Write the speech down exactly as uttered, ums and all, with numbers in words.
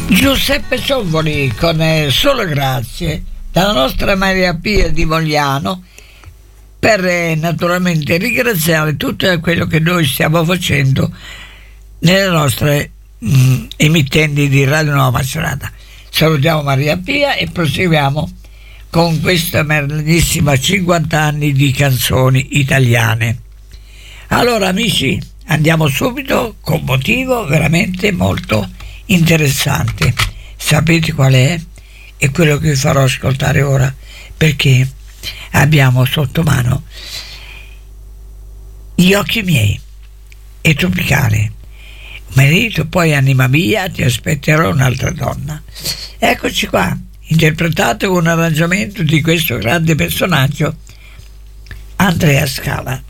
Giuseppe Ciovoli con eh, Solo Grazie, dalla nostra Maria Pia di Vogliano, per eh, naturalmente ringraziare tutto quello che noi stiamo facendo nelle nostre mh, emittenti di Radio Nuova Macerata. Salutiamo Maria Pia e proseguiamo con questa bellissima cinquanta anni di canzoni italiane. Allora amici, andiamo subito con motivo veramente molto interessante. Sapete qual è? È quello che vi farò ascoltare ora, perché abbiamo sotto mano Gli occhi miei e Tropicale. Marito, poi Anima mia, ti aspetterò un'altra donna. Eccoci qua, interpretato con un arrangiamento di questo grande personaggio, Andrea Scala.